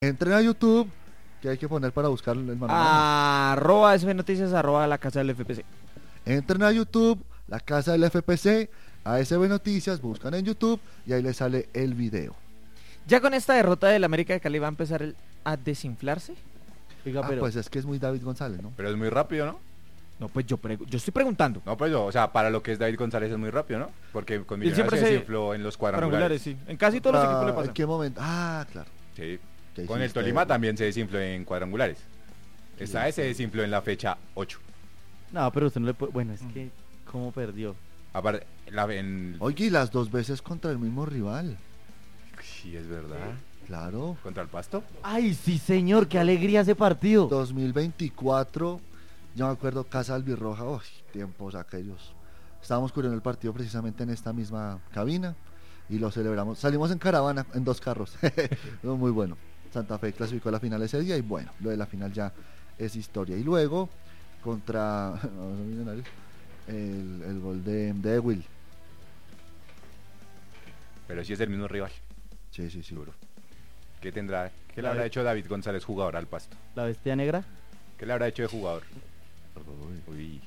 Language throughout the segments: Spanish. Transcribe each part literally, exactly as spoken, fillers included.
Entren a YouTube, que hay que poner para buscar el manual. Arroba S F Noticias, arroba la casa del F P C. Entren a YouTube, la casa del F P C, a S B Noticias, buscan en YouTube y ahí les sale el video. Ya con esta derrota del América de Cali va a empezar el, a desinflarse. Oiga, ah, pero... pues es que es muy David González, ¿no? Pero es muy rápido, ¿no? No, pues yo pregu- yo estoy preguntando. No, pues yo, o sea, para lo que es David González es muy rápido, ¿no? Porque con Millonarios se desinfló en los cuadrangulares. Sí. En casi todos ah, los equipos le pasa. ¿En qué momento? Ah, claro. Sí. Con el Tolima también se desinfló en cuadrangulares. Esta vez se desinfló en la fecha ocho. No, pero usted no le puede... Bueno, es que... ¿Cómo perdió? Aparte, la, en... Oye, y las dos veces contra el mismo rival. Sí, es verdad. Claro. ¿Contra el Pasto? Ay, sí, señor, qué alegría ese partido. dos mil veinticuatro, yo me acuerdo, Casa Albirroja, uy, tiempos aquellos. Estábamos cubriendo el partido precisamente en esta misma cabina y lo celebramos. Salimos en caravana, en dos carros. Muy bueno. Santa Fe clasificó a la final ese día y bueno, lo de la final ya es historia. Y luego, contra el, el gol de, de Will. Pero sí es el mismo rival. Sí, sí, sí. Duro. ¿Qué tendrá? ¿Qué le habrá hecho David González, jugador, al Pasto? ¿La bestia negra? ¿Qué le habrá hecho de jugador? Uy. Uy.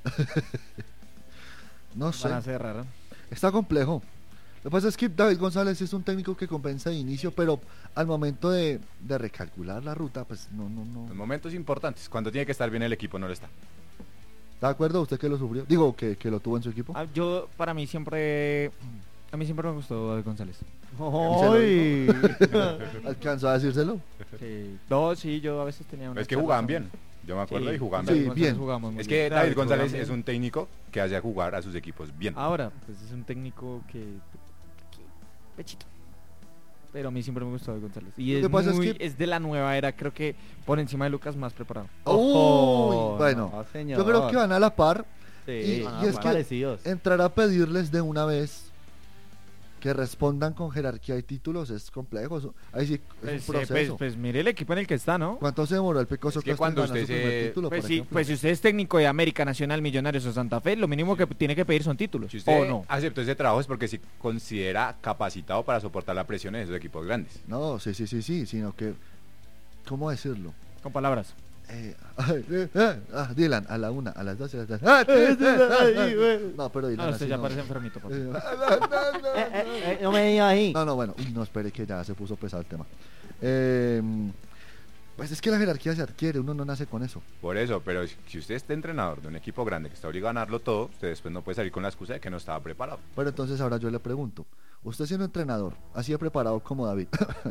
No sé. Van a cerrar, ¿no? Está complejo. Lo que pasa es que David González es un técnico que compensa de inicio, pero al momento de, de recalcular la ruta, pues no, no, no. En momentos importantes, cuando tiene que estar bien el equipo, no lo está. ¿Está de acuerdo usted que lo sufrió? Digo, que, que lo tuvo en su equipo. Ah, yo, para mí siempre... A mí siempre me gustó David González. ¡Ay! ¿Alcanzó a decírselo? Sí. No, sí, yo a veces tenía una... Es que jugaban bien. Yo me acuerdo Sí, y jugaban sí, bien. bien. Jugamos muy Es bien. que David David González jugaba es bien. un técnico que hace jugar a sus equipos bien. Ahora, pues es un técnico que... que- pechito. Pero a mí siempre me gustó David González. Y Lo es, que pasa es muy, que- es de la nueva era, creo que por encima de Lucas más preparado. Uy, bueno, no, señor. yo creo que van a la par. Sí, y, van y es que parecidos. entrar a pedirles de una vez que respondan con jerarquía y títulos es complejo. Eso- ahí sí es Pues, un eh, proceso. pues, pues mire el equipo en el que está, ¿no? ¿Cuánto se demoró el Pecoso Es que Castro en cuando ganar usted su primer se- título, Pues por sí, ejemplo? pues si usted es técnico de América, Nacional, Millonarios o Santa Fe, lo mínimo que tiene que pedir son títulos. Si usted ¿O no? aceptó ese trabajo es porque se considera capacitado para soportar la presión de esos equipos grandes. No, sí, sí, sí, sí, sino que, ¿cómo decirlo? Con palabras. Eh, ay, eh, eh, ah, Dylan, a la una, a las dos, a las dos. Ah, eh, eh, eh, no, pero Dylan No, usted así ya no. parece enfermito, papi. Eh, Eh, eh, eh, no me diga ahí. No, no, bueno, uy, no, espere que ya se puso pesado el tema. Eh, pues es que la jerarquía se adquiere, uno no nace con eso. Por eso, pero si si usted es entrenador de un equipo grande que está obligado a ganarlo todo, usted después no puede salir con la excusa de que no estaba preparado. Pero entonces ahora yo le pregunto, usted siendo entrenador, así de preparado como David,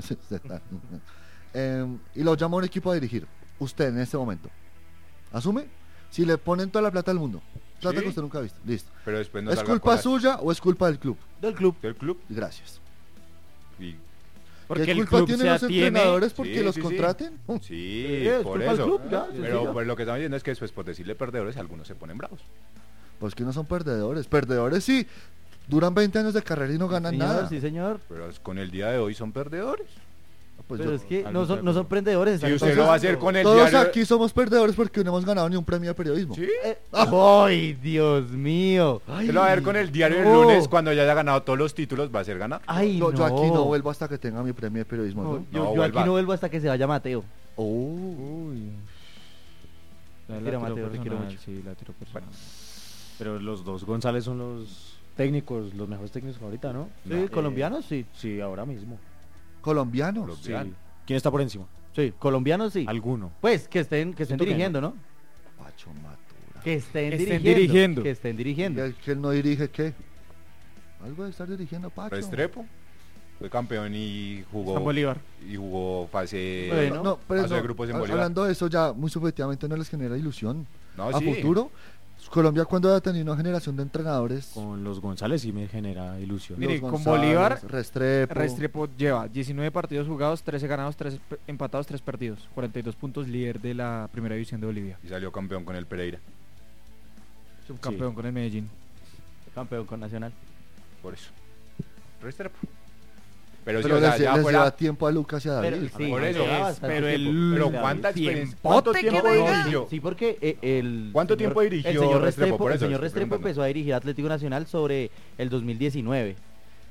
eh, y lo llama a un equipo a dirigir, usted en este momento, ¿asume? Si le ponen toda la plata del mundo, plata Sí. que usted nunca ha visto, listo. Pero después no ¿Es salga culpa con la- suya o es culpa del club? Del club. del club. Gracias. Y, Porque ¿Qué el culpa club tienen se los atiene... entrenadores porque Sí, los sí, sí. contraten? Uh, sí, es por culpa del eso. club, ya, Pero sencillo. pues, lo que estamos diciendo es que después por decirle perdedores algunos se ponen bravos. Pues que no son perdedores, perdedores sí, duran veinte años de carrera y no ganan Señor, nada. Sí, señor. Pero es- con el día de hoy son perdedores. Pues Pero yo- es que no algo son, se- no son prendedores. Si usted entonces- lo va a hacer con el Todos diario... aquí somos perdedores porque no hemos ganado ni un premio de periodismo. Sí. Eh, ¡Ay, Dios mío! Usted lo va a ver con el diario el no. lunes cuando ya haya ganado todos los títulos, va a ser ganar. ¡Ay, Yo, no! yo aquí no vuelvo hasta que tenga mi premio de periodismo. No, ¿no? yo, No, yo aquí vuelva. no vuelvo hasta que se vaya Mateo. Oh. Uy. La Mentira, tiró Mateo, te quiero personal, mucho. sí, la tiró personal. Pero los dos González son los técnicos, los mejores técnicos ahorita, ¿no? Sí, Eh, colombianos sí. Sí, ahora mismo. Colombianos. Colombiano. Sí. ¿Quién está por encima? Sí, colombianos sí. Alguno. Pues que estén, que estén Siento que dirigiendo, ¿no? Pacho Matura. Que estén, Que estén dirigiendo, dirigiendo. Que estén ¿Y dirigiendo. el que él no dirige qué? Algo de estar dirigiendo, Pacho. Restrepo fue campeón y jugó San Bolívar. y jugó fase Bueno. No, pero fase no, de grupos en hab- Bolívar. hablando de eso ya muy subjetivamente no les genera ilusión. No, A sí. futuro, Colombia cuando ha tenido una generación de entrenadores. Con los González sí me genera ilusión. Mire, los con González, Bolívar, Restrepo. Restrepo lleva diecinueve partidos jugados, trece ganados, tres pe- empatados, tres perdidos. cuarenta y dos puntos, líder de la primera división de Bolivia. Y salió campeón con el Pereira. Subcampeón con el Medellín. Campeón con Nacional. Por eso. Restrepo. Pero, Pero sí, o sea, les, ya les fuera- lleva tiempo a Lucas y a David. Pero, sí, por eso. lleva Es- bastante pero tiempo. el- Pero La- cuánta experiencia, tiempote ¿cuánto que tiempo me No, sí, dirigió? sí, porque eh, el ¿Cuánto señor- tiempo dirigió el señor Restrepo? Restrepo, Por el eso señor estoy Restrepo preguntando. empezó a dirigir Atlético Nacional sobre el dos mil diecinueve.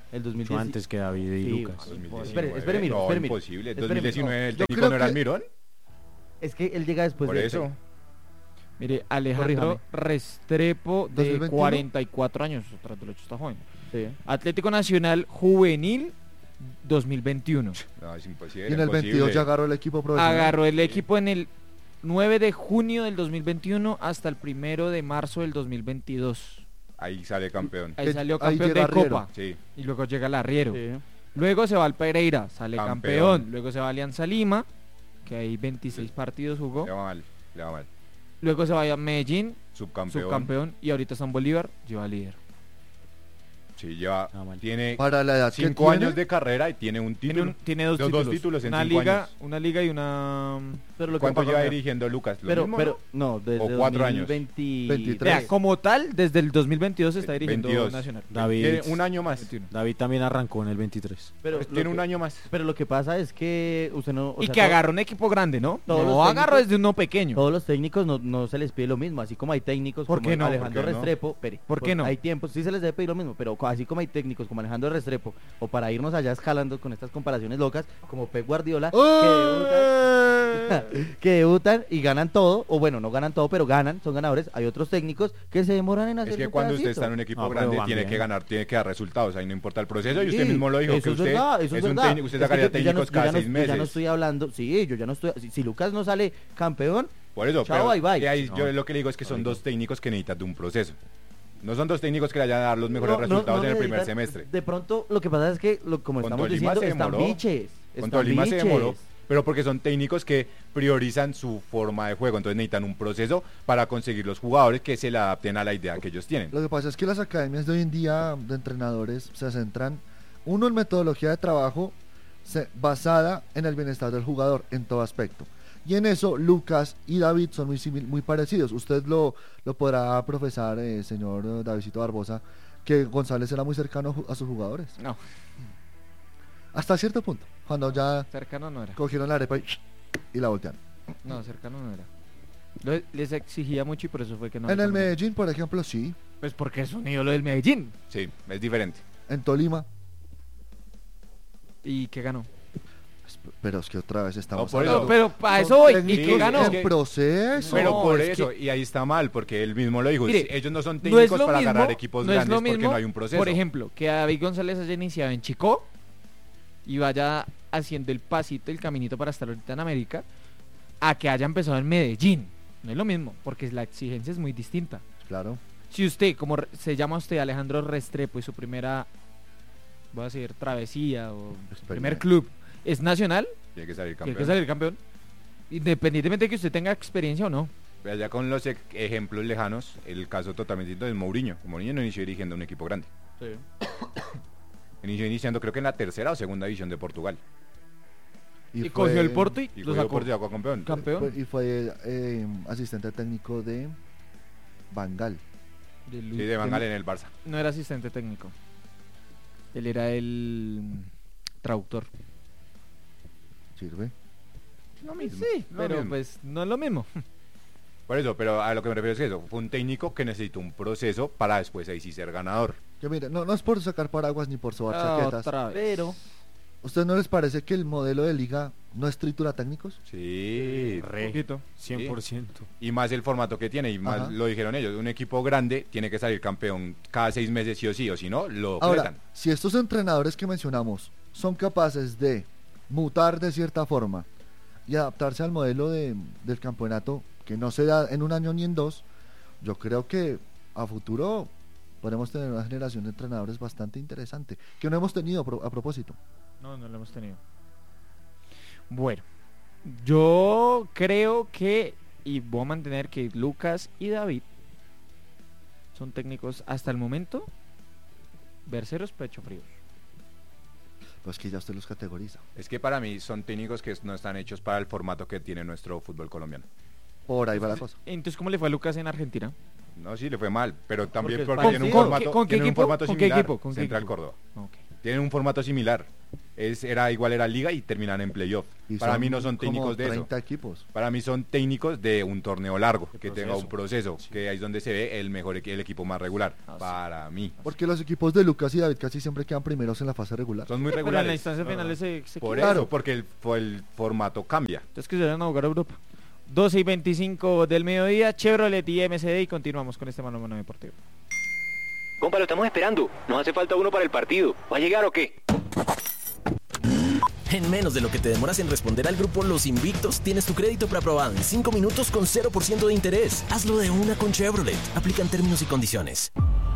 El dos mil Mucho diez. antes que David y Sí, Lucas. sí. dos mil diecinueve. Espere, espere, mire, no, espere, mire. imposible. Espere, dos mil diecinueve el Yo técnico creo no era que- Almirón. Es que él llega después Por de eso. Mire, Alejandro ¿dos Restrepo, mil de veintiuno? cuarenta y cuatro años, tras del hecho está joven. Sí. Atlético Nacional Juvenil, dos mil veintiuno. No, es imposible. Y en el imposible. veintidós ya agarró el equipo profesional. Agarró el equipo en el nueve de junio del dos mil veintiuno hasta el primero de marzo del dos mil veintidós. Ahí sale campeón. Ahí Que- salió ahí campeón llega de Arriero. Copa. Sí. Y luego llega el Arriero. Sí. Luego se va al Pereira, sale campeón. Campeón. Luego se va a Alianza Lima, que ahí veintiséis partidos jugó. Le va mal. Le va mal. Luego se va a Medellín, Subcampeón. subcampeón. Y ahorita está en Bolívar, lleva líder. Sí, lleva. Ah, mal. Tiene Para la edad que cinco tiene, años de carrera y tiene un Tiene, título. un- tiene dos, Los títulos. dos títulos en una cinco liga, años. una liga y una. Pero lo que ¿Cuánto pasa- lleva dirigiendo Lucas? ¿Lo Pero, mismo, pero, no, desde ¿O cuatro años? dos mil veinte veintitrés. Vea, como tal, desde el dos mil veintidós se está dirigiendo veintidós. Nacional. no? David, Tiene un año más. veintiuno. David también arrancó en el veintitrés. Pero Pues lo tiene que- un año más. Pero lo que pasa es que usted no... o Y sea, que todo- agarró un equipo grande, ¿no? todos No los agarró técnicos- desde uno pequeño. Todos los técnicos no, no se les pide lo mismo, así como hay técnicos ¿Por como qué no? Alejandro ¿Por qué no? Restrepo, pere, ¿Por qué no? Hay tiempos, sí se les debe pedir lo mismo, pero co- así como hay técnicos como Alejandro Restrepo, o para irnos allá escalando con estas comparaciones locas, como Pep Guardiola, que debutan, que debutan y ganan todo, o bueno, no ganan todo, pero ganan, son ganadores. Hay otros técnicos que se demoran en hacer Es que su cuando usted pedacito. está en un equipo No, pero grande van tiene bien. que ganar, tiene que dar resultados, ahí no importa el proceso. Y Sí, usted mismo lo dijo, eso que es usted verdad, eso es un verdad. técnico, usted Es que sacaría yo- yo ya no- técnicos yo ya cada no- seis Yo ya no meses. estoy hablando, sí, yo ya no estoy, si, si Lucas no sale campeón, Por eso, Chao, pero bye, bye. y ahí No. yo lo que le digo es que son Oiga. dos técnicos que necesitan de un proceso. No son dos técnicos que le vayan a dar los mejores no- no- resultados no en el primer necesitan- semestre. De pronto, lo que pasa es que, lo, como Con estamos Tolima diciendo, se están demoró. biches. Con están Tolima se biches. demoró, pero porque son técnicos que priorizan su forma de juego, entonces necesitan un proceso para conseguir los jugadores que se le adapten a la idea que ellos tienen. Lo que pasa es que las academias de hoy en día de entrenadores se centran, uno, en metodología de trabajo se- basada en el bienestar del jugador en todo aspecto. Y en eso Lucas y David son muy, simil- muy parecidos. Usted lo, lo podrá profesar, eh, señor eh, Davidcito Barbosa, que González era muy cercano ju- a sus jugadores. No, Hasta cierto punto, cuando ya cercano no era. cogieron la arepa y, y la voltearon. No, cercano no era. Lo- les exigía mucho y por eso fue que no. En le el convenía. Medellín, por ejemplo, sí. Pues porque es un ídolo del Medellín. Sí, es diferente. En Tolima. ¿Y qué ganó? Pero es que otra vez estamos No, por No, eso. hablando- pero para son eso voy. ¿Y técnicos qué ganó? en proceso. Pero No, por es eso, que- y ahí está mal, porque él mismo lo dijo, Mire, ellos no son No es técnicos lo para mismo, ganar equipos no es grandes lo mismo, porque no hay un proceso. Por ejemplo, que David González haya iniciado en Chico y vaya haciendo el pasito, el caminito para estar ahorita en América, a que haya empezado en Medellín. No es lo mismo, porque la exigencia es muy distinta. Claro. Si usted, como re- se llama usted Alejandro Restrepo y su primera, voy a decir, travesía o Experiencia. primer club es Nacional, Tiene que salir tiene campeón. que salir campeón, independientemente de que usted tenga experiencia o no. Pero ya con los ej- ejemplos lejanos, el caso totalmente distinto es Mourinho. Mourinho no inició dirigiendo un equipo grande. Inició iniciando creo que en la tercera o segunda división de Portugal. Y, fue- cogió el Porto y, Y lo cogió sacó por sacó campeón. campeón. fue- y fue eh, asistente técnico de Bangal. De Lu- Sí, de Van Gaal en el Barça. No era asistente técnico. Él era el mm, traductor. Sirve. Lo mismo, Sí, lo pero mismo. pues no es lo mismo. Por eso, pero a lo que me refiero es que eso, fue un técnico que necesitó un proceso para después ahí sí ser ganador. Que mire, no, no es por sacar paraguas ni por sobar chaquetas. Otra vez. pero ¿Usted no les parece que el modelo de liga no es tritura técnicos? Sí, Re, Poquito. cien por ciento. y más el formato que tiene, y más Ajá. lo dijeron ellos, un equipo grande tiene que salir campeón cada seis meses sí o sí, o si no, lo Ahora, fletan. si estos entrenadores que mencionamos son capaces de mutar de cierta forma y adaptarse al modelo de- del campeonato, que no se da en un año ni en dos, yo creo que a futuro podremos tener una generación de entrenadores bastante interesante, que no hemos tenido a pro- a propósito. No, no lo hemos tenido. Bueno, yo creo que, y voy a mantener que Lucas y David son técnicos hasta el momento, berceros pecho fríos. Pues que ya usted los categoriza. Es que para mí son técnicos que no están hechos para el formato que tiene nuestro fútbol colombiano. Por ahí va la cosa. Entonces, ¿cómo le fue a Lucas en Argentina? No, sí, le fue mal, pero también Porque porque, es tiene un parecido. formato, ¿Con qué- con qué tiene un equipo? formato ¿Con qué similar, equipo? ¿Con qué Central equipo? Córdoba. Ok. tienen un formato similar. Es, era igual era liga y terminan en playoff. Y Para son mí no son como técnicos de eso. treinta equipos. Para mí son técnicos de un torneo largo, que proceso. tenga un proceso, Sí. que ahí es donde se ve el mejor equi- el equipo más regular. Ah, sí. Para mí. Porque los equipos de Lucas y David casi siempre quedan primeros en la fase regular. Son muy Pero en la regulares. instancia final se, se Por equivocan. eso, porque el, fo- el formato cambia. Entonces que se vayan a jugar a Europa. doce y veinticinco del mediodía, Chevrolet y M C D y continuamos con este mano a mano deportivo. Compa, lo estamos esperando. Nos hace falta uno para el partido. ¿Va a llegar o qué? En menos de lo que te demoras en responder al grupo Los Invictos, tienes tu crédito preaprobado en cinco minutos con cero por ciento de interés. Hazlo de una con Chevrolet. Aplican términos y condiciones.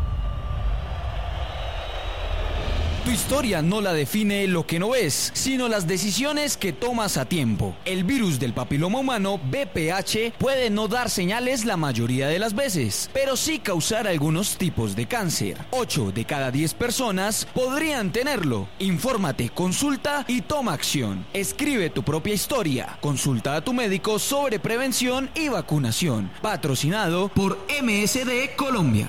Tu historia no la define lo que no ves, sino las decisiones que tomas a tiempo. El virus del papiloma humano, B P H, puede no dar señales la mayoría de las veces, pero sí causar algunos tipos de cáncer. ocho de cada diez personas podrían tenerlo. Infórmate, consulta y toma acción. Escribe tu propia historia. Consulta a tu médico sobre prevención y vacunación. Patrocinado por M S D Colombia.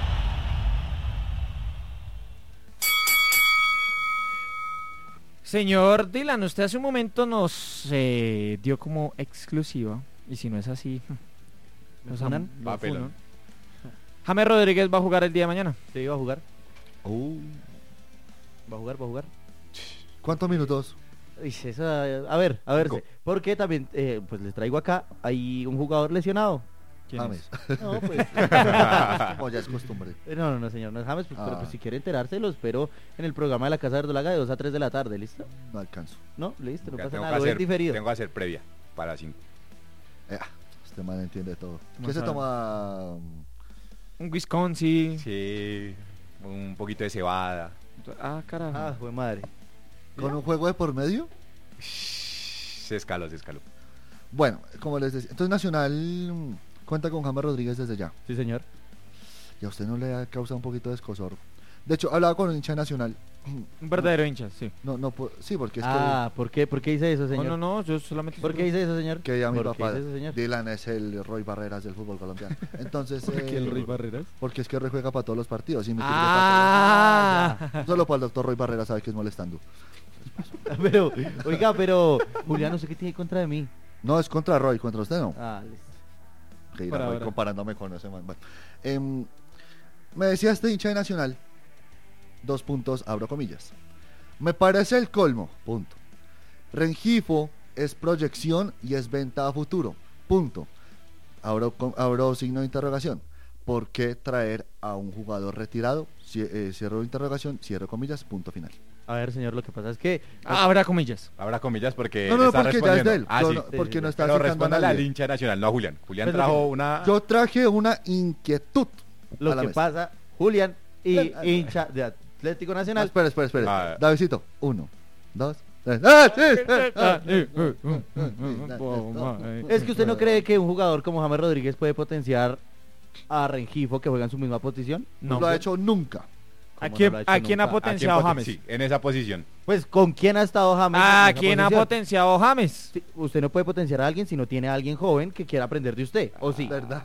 Señor Dylan, usted hace un momento nos eh, dio como exclusiva, y si no es así, ¿Me nos funan? am- lo Papelón. funan. James Rodríguez va a jugar el día de mañana. Sí, va a jugar. Uh, Va a jugar, va a jugar. ¿Cuántos minutos? Uy, eso, a ver, a ver, Cinco. porque también, eh, pues les traigo acá, hay un jugador lesionado. ¿Quién James. No, pues, Como ya es costumbre. eh, no, no, no, señor, no es James, pues, pero Ah. pues si quiere enterarse, lo espero en el programa de la Casa Verdolaga de dos a tres de la tarde, ¿listo? No alcanzo. No, listo, no Ya pasa tengo, nada, que lo ven hacer, diferido. tengo que hacer previa para cinco. Eh, este man entiende todo. ¿Qué Vamos se a- toma? Un Wisconsin. Sí, un poquito de cebada. Ah, carajo. Ah, fue madre. ¿Con un juego de por medio? Se escaló, se escaló. Bueno, como les decía, entonces Nacional mm, cuenta con James Rodríguez desde ya. Sí, señor. Y a usted no le ha causado un poquito de escosor. De hecho, hablaba con un hincha de Nacional. Un verdadero hincha, sí. No, no, po- sí, porque es Ah, ¿por qué? ¿Por qué dice eso, No, señor? no, no, yo solamente... ¿Por qué dice eso, señor? que, que a mi ¿Por qué papá, dice eso, señor? Dylan es el Roy Barreras del fútbol colombiano. Entonces, eh, Barreras? porque es que Roy juega para todos los partidos. Y mi Ah, critica solo para el doctor Roy Barreras sabe que es molestando. Pero, oiga, pero, Julián, no sé qué tiene contra de mí. No, es contra Roy, contra usted no. Ah, listo. Que irá Por Roy ahora. comparándome con ese man. Bueno, em, me decía este hincha de Nacional, dos puntos, abro comillas. Me parece el colmo, punto. Rengifo es proyección y es venta a futuro, punto. Abro, com- abro signo de interrogación. ¿Por qué traer a un jugador retirado? Cie- eh, cierro interrogación, cierro comillas, punto final. A ver, señor, lo que pasa es que... habrá comillas. Habrá comillas porque No, le no, está porque ya es respondiendo. de él. Ah, Yo sí. no- Sí, porque sí, no sí. está Pero citando a respóndale nadie. al hincha nacional, no a Julián. Julián Pues lo trajo que- una... Yo traje una inquietud. Lo a la que mesa. pasa, Julián y Eh, eh, hincha de Atlético Ah, Nacional. espera, espera, espera. Ah. Davidcito, uno, dos, tres. ¡Ah, sí! Ah, eh, eh, No, eh, eh, eh, no, no. eh, Es que usted no cree que un jugador como James Rodríguez puede potenciar a Rengifo, que juega en su misma posición. No No. lo ha hecho nunca. ¿A ¿Cómo quién, no lo ha hecho ¿A quién ha nunca? ¿A quién potenciado poten- James? Sí, en esa posición. Pues, ¿con quién ha estado James? ¿A en esa quién ha posición? potenciado James? Sí, usted no puede potenciar a alguien si no tiene a alguien joven que quiera aprender de usted, ¿o sí? ¿Verdad?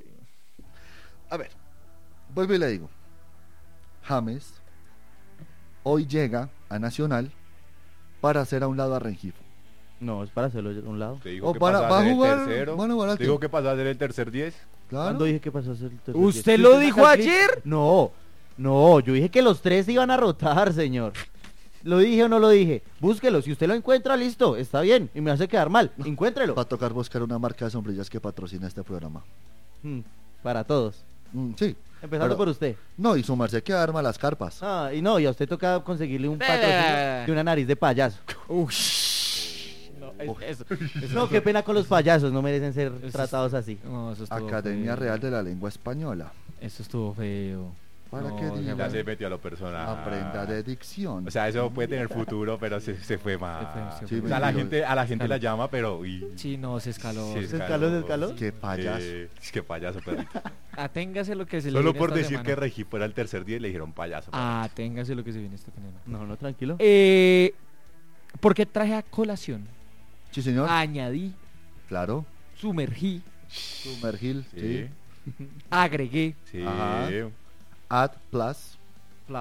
A ver, vuelvo y le digo. James hoy llega a Nacional para hacer a un lado a Rengifo. No, es para hacerlo a un lado. Te dijo O que para- pasó va a a ser jugar- el tercero. van a jugar al Te dijo tiempo. que pasó a ser el tercer diez. Claro. ¿Cuándo dije que pasó a ser el tercer ¿Usted diez? lo ¿Usted dijo saca el clip? ayer? No, no, yo dije que los tres iban a rotar, señor. ¿Lo dije o no lo dije? Búsquelo, si usted lo encuentra, listo, está bien, y me hace quedar mal, encuéntrelo. Va a tocar buscar una marca de sombrillas que patrocina este programa. Mm, para todos, Mm, sí. empezando Pero- por usted. No, y sumarse que arma las carpas. Ah, y no, y a usted toca conseguirle un patrocinio de una nariz de payaso. Uy. No, es- eso- eso No, qué pena con los payasos, no merecen ser Eso es- tratados así. No, eso estuvo Academia feo. Real de la Lengua Española. Eso estuvo feo. Para No, que ya diga, Ya se metió a lo personal. aprenda de dicción. O sea, eso puede tener futuro, pero se, se fue más. Se fue, se Sí, fue. O sea, la me- gente, a la gente Escaló. la llama, pero... uy, Sí, no, se escaló. se ¿Se escaló, se escaló? Qué payaso. Eh, es que payaso, perrito. Aténgase lo que se le Solo viene por esta decir semana. que Regifo era el tercer día y le dijeron payaso. perrito. Aténgase lo que se viene esta semana. No, no, tranquilo. Eh, ¿Por qué traje a colación? Sí, señor. Añadí, Claro. sumergí, Sumergil. Sí. Sí, agregué, sí. Ajá. Add plus. plus,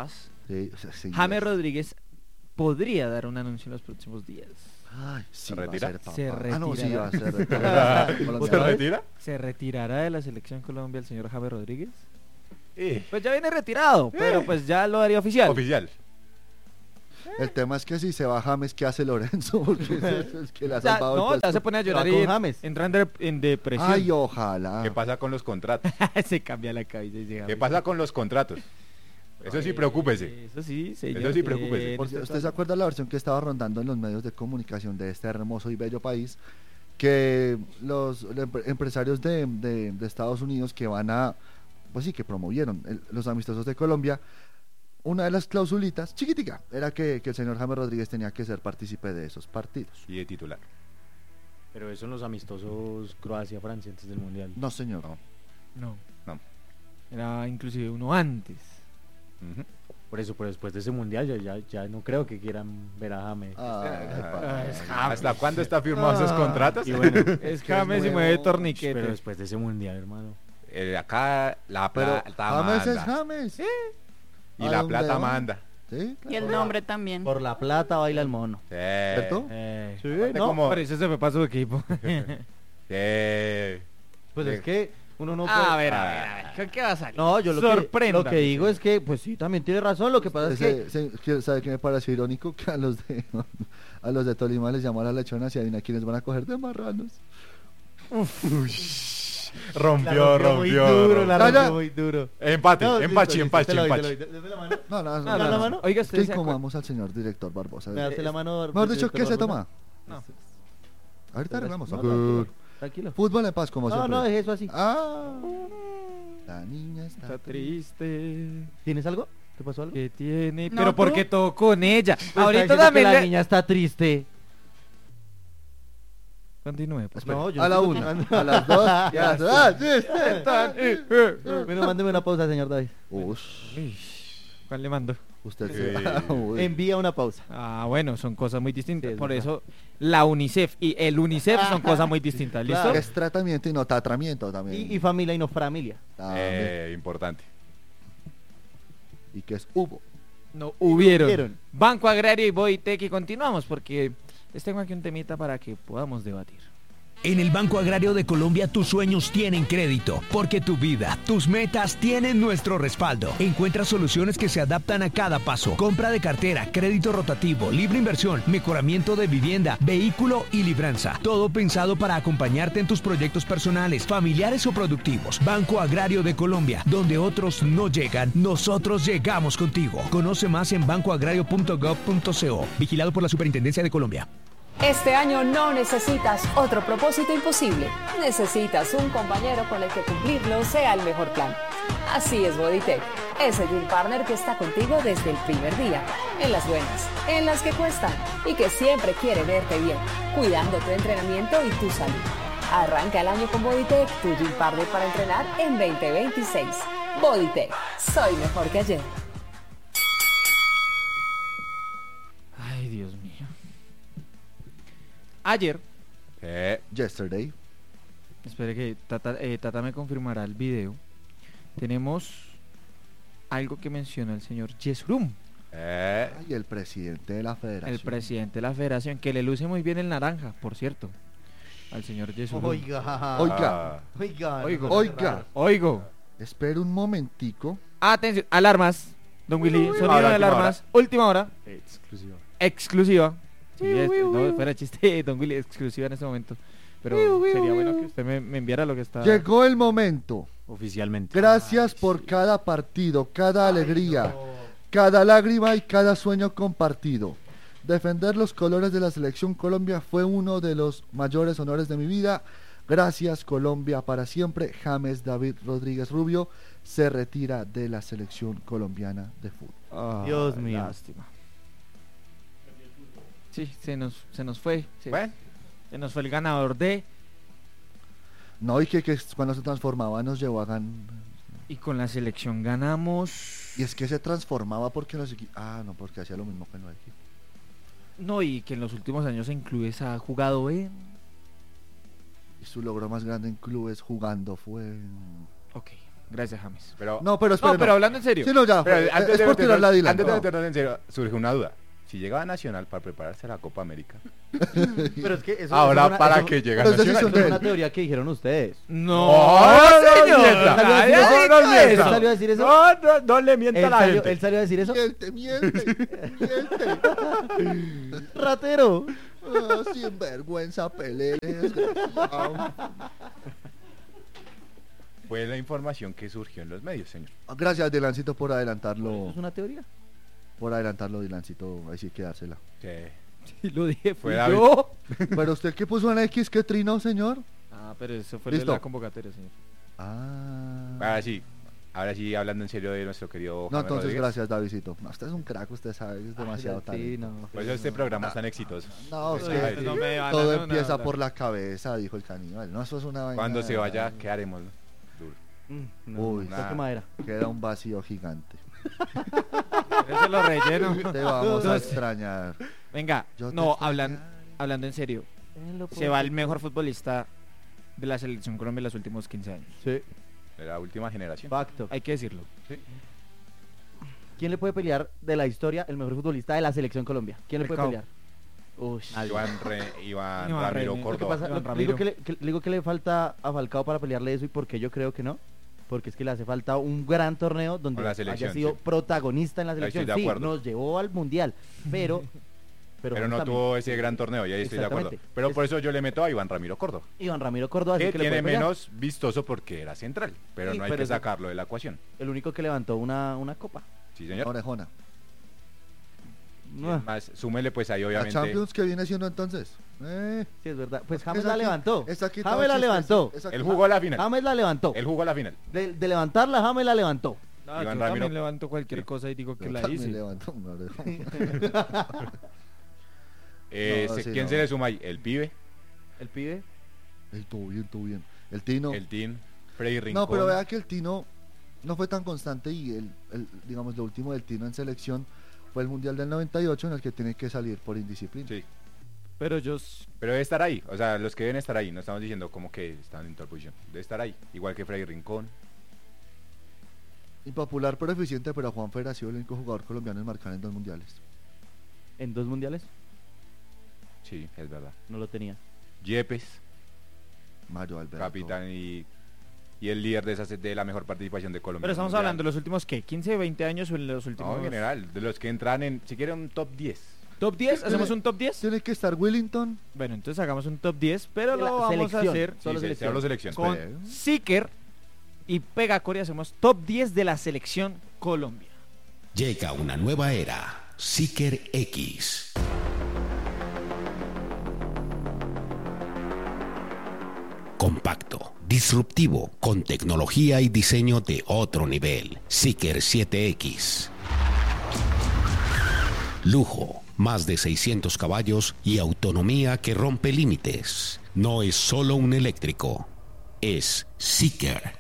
Sí, o sea, sí, James es- Rodríguez podría dar un anuncio en los próximos días. Ay, sí, ¿Se va a retira? ser papá. Se Ah, no, sí, retirará. va a ser retirada. ¿Se Colombiano. retira? ¿Se retirará de la selección Colombia el señor James Rodríguez? Eh, Pues ya viene retirado, pero pues ya lo haría oficial. Oficial. El tema es que si se va James, ¿qué hace Lorenzo? Porque es, es que le ha Ya, salvado el no, ya puesto. se pone a Se va llorar con y James. entra en, de- en depresión. Ay, ojalá. ¿Qué pasa con los contratos? Se cambia la cabeza y se ¿Qué pasa con los contratos? Eso sí, preocúpese. Eso sí, señor. Eso sí, preocúpese. tiene Porque usted usted toda- se acuerda de la versión que estaba rondando en los medios de comunicación de este hermoso y bello país, que los empre- empresarios de, de- de Estados Unidos que van a, pues sí, que promovieron el- los amistosos de Colombia, una de las clausulitas, chiquitica, era que, que el señor James Rodríguez tenía que ser partícipe de esos partidos. Y de titular. Pero eso en los amistosos Croacia-Francia antes del Mundial. No, señor. No. No. Era inclusive uno antes. Ujú. Por eso, pero después de ese Mundial ya, ya, ya no creo que quieran ver a James. Ay, Ah, es ¿Hasta cuándo está firmado esos Ah. contratos? Y bueno, Es James y mueve torniquete. pero después de ese Mundial, hermano. Eh, acá la pero plata James es manda. James. Y ¿A la dónde plata va? manda. ¿Sí? Y el nombre también. Por la plata baila el mono. Sí. ¿Cierto? Eh, Sí, Aparte no. como- Por eso se fue para su equipo. Sí. Pues es que uno no puede... a ver, a ver, a ver. ¿Con qué va a salir? No, yo lo que, Sorpréndame, lo que digo es que, pues sí, también tiene razón. Lo que pasa es que... Ese- se- que- ¿Sabe qué me parece irónico? Que a los de a los de Tolima les llamó a las lechonas y adivina quiénes van a coger de marranos. Rompió, rompió. muy duro, rompió. la No, rompió ya. muy duro. Empate, No, empache, listo, empache, te lo doy, te lo empache. doy. Deme la mano. No, no, no. No, no, no, no. no, no. Oiga, usted Que se incomodamos al señor director Barbosa. Me das la mano. Mejor dicho, ¿qué se Barbosa? toma? No. Ahorita arreglamos. No, Ok. tranquilo, tranquilo. Fútbol en paz, como No, siempre. no, deje eso así. Ah. La niña está, Está triste. ¿Tienes algo? ¿Te pasó algo? ¿Qué tiene? No, Pero ¿tú? porque todo con ella. Me está Ahorita diciendo que también la le... niña está triste. Continúe, pues. Espera, No, yo a la estoy una, escuchando. a las dos y a las dos. Ah, sí, sí. Bueno, mándeme una pausa, señor David. Ush, Uy, ¿cuál le mando? usted Sí. se... Uy. Envía una pausa. Ah, bueno, son cosas muy distintas. Sí, es Por verdad. eso la UNICEF y el UNICEF son cosas muy distintas. ¿Listo? Claro. Es tratamiento y no tratamiento también. Y, y familia y no familia. También. Eh, importante. Y que es hubo. No hubieron. hubieron. Banco Agrario y Bodytech y continuamos porque les tengo aquí un temita para que podamos debatir. En el Banco Agrario de Colombia tus sueños tienen crédito, porque tu vida, tus metas tienen nuestro respaldo. Encuentra soluciones que se adaptan a cada paso. Compra de cartera, crédito rotativo, libre inversión, mejoramiento de vivienda, vehículo y libranza. Todo pensado para acompañarte en tus proyectos personales, familiares o productivos. Banco Agrario de Colombia, donde otros no llegan, nosotros llegamos contigo. Conoce más en banco agrario punto gov punto co. Vigilado por la Superintendencia de Colombia. Este año no necesitas otro propósito imposible. Necesitas un compañero con el que cumplirlo sea el mejor plan. Así es Bodytech, ese Gym Partner que está contigo desde el primer día, en las buenas, en las que cuestan y que siempre quiere verte bien, cuidando tu entrenamiento y tu salud. Arranca el año con Bodytech, tu Gym Partner para entrenar en veinte veintiséis. Bodytech, soy mejor que ayer. Ay, Dios mío. Ayer, Eh, Yesterday. espere que Tata, eh, Tata me confirmará el video. Tenemos algo que menciona el señor Yesrum, eh, Y el presidente de la federación. el presidente de la federación, que le luce muy bien el naranja, por cierto, al señor Yesrum. Oiga. Oiga, Oiga. Oigo. oiga. Oigo. Espera un momentico. Atención, alarmas. Don Willy, sonido Ahora, de última alarmas. Última hora. exclusiva. Exclusiva. Sí, es- no, fuera chiste, Don Willy, exclusiva en este momento. Pero sería bueno que usted me, me enviara lo que está. Llegó el momento. Oficialmente. Gracias por cada partido, cada alegría, cada lágrima y cada sueño compartido. Defender los colores de la selección Colombia fue uno de los mayores honores de mi vida. Gracias Colombia para siempre. James David Rodríguez Rubio se retira de la selección colombiana de fútbol. Ah, Dios mío. Lástima. Sí, se nos, se nos fue. Se, bueno, se nos fue el ganador de. No, y que, que cuando se transformaba nos llevó a gan... Y con la selección ganamos. Y es que se transformaba porque los equipos... Ah, no, porque hacía lo mismo que en el equipo. No, y que en los últimos años en clubes ha jugado en. Y su logro más grande en clubes jugando fue... Ok. Gracias, James. Pero, No, pero espera. No, pero hablando en serio. Sí, no, ya. pero eh, antes, es de por tirar la meternos, Dylan. antes de no. meternos en serio, surge una duda. Si llegaba a Nacional para prepararse a la Copa América, Pero es que eso, ahora eso es una, para eso- que llegue a pero es Nacional. decisión eso es de una él. teoría que dijeron ustedes. No, No, señor. mienta. nadie ¿Él ha no, dicho no eso. mienta. salió a decir eso? No, no, no le mienta a ¿Él la salió, gente. él salió a decir eso? Miente, miente, miente. Ratero. Oh, sinvergüenza, Pelé. desgraciado. Fue la información que surgió en los medios, señor. Gracias, Dilancito, por adelantarlo. Es una teoría. Por adelantarlo, Dilancito. Ahí sí que dársela. Sí. Sí, lo dije, fui Fue David. yo. Pero usted que puso en X, ¿qué trino, señor? Ah, pero eso fue Listo. la convocatoria, señor. Ah. Ahora sí, ahora sí, hablando en serio de nuestro querido No, James entonces Rodríguez. gracias, Davidito. No, usted es un crack, usted sabe, es demasiado Sí, talento. no. Por eso este programa es tan exitoso. No, es Sí, que sí. No me van a todo dar empieza una- por la cabeza, dijo el caníbal. No, eso es una vaina. Cuando se vaya, ¿qué haremos? Duro. Mm, no, Uy, toque nada. madera. Queda un vacío gigante. Ese lo relleno. Te vamos a Entonces, extrañar. venga, Yo te no, extraño. hablan, hablando en serio. Se va el mejor futbolista de la selección Colombia en los últimos quince años. Sí, De la última generación. facto. Hay que decirlo. ¿Quién le puede pelear de la historia el mejor futbolista de la selección Colombia? ¿Quién le puede Falcao. pelear? Uy, Iván, Re, Iván Iván Ramiro René. Lo que Córdoba. pasa, Iván lo- le digo Ramiro. que, le, que- le digo que le falta a Falcao para pelearle eso y por qué yo creo que no. Porque es que le hace falta un gran torneo donde Con la haya selección, sido sí. protagonista en la Ahí selección. estoy de Sí, acuerdo. nos llevó al mundial, pero pero, Pero no también, tuvo ese gran torneo, y ahí estoy de acuerdo. Exactamente. Pero Es- por eso yo le meto a Iván Ramiro Córdoba. Iván Ramiro Córdoba sí Que que le tiene puede pelear. menos vistoso porque era central. Pero Sí, no hay pero que eso- sacarlo de la ecuación. El único que levantó una, una copa. Sí, señor. Orejona. Ah, Más, súmele pues ahí ¿La obviamente. Champions qué viene siendo entonces? Eh, sí, es verdad. Pues James esa la aquí- levantó. esa aquí James la estaba levantó. chiste, esa Él aquí- jugó la final. James la levantó. Él jugó la final. De, de levantarla, James la levantó. No, Iván yo Ramiro. también levanto cualquier Sí. cosa y digo que Yo la también hice. levanto una orejona. Eh, No, se- sí, ¿Quién no. se le suma ahí? El pibe, El pibe. Ey, todo bien, todo bien. El Tino. el Team, Freddy Rincón. No, pero vea que el Tino no fue tan constante y el, el- digamos lo último del Tino en selección fue el Mundial del noventa y ocho en el que tiene que salir por indisciplina. Sí, Pero yo... s- pero debe estar ahí. O sea, los que deben estar ahí. No estamos diciendo como que están en tal posición. Debe estar ahí. Igual que Freddy Rincón. Impopular pero eficiente, pero Juan Fer ha sido el único jugador colombiano en marcar en dos mundiales. En dos mundiales Sí, es verdad. no lo tenía. Yepes, Mario Alberto. capitán y, y el líder de, esa, de la mejor participación de Colombia. Pero en estamos Mundial. hablando de los últimos, ¿qué? ¿quince, veinte años o en los últimos? No, en general, de los que entran en, si quieren, un top diez. ¿Top diez? ¿Hacemos un top diez? Tiene que estar Willington. Bueno, entonces hagamos un top diez, pero De la lo vamos a selección. hacer Sí, Solo se- selección. se habló selección. con Pues. Seeker y Pegacor y hacemos top diez de la selección Colombia. Llega una nueva era. Seeker X. Compacto, disruptivo, con tecnología y diseño de otro nivel. Seeker siete X. Lujo, más de seiscientos caballos y autonomía que rompe límites. No es solo un eléctrico, es Seeker.